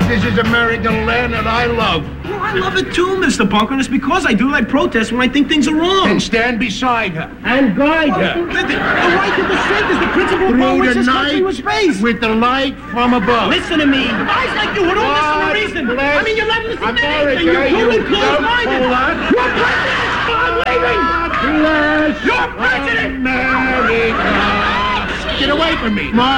This is American land that I love. Well, I love it too, Mr. Bunker, and it's because I do. I protest when I think things are wrong. Then stand beside her and guide her. The right to dissent is the principle upon which this country was based. With the light from above. Listen to me. Guys like you who don't listen to reason. I mean, you're not listening to anything. You're totally closed-minded. You're president. I'm leaving. God bless You're president. America. Get away from me.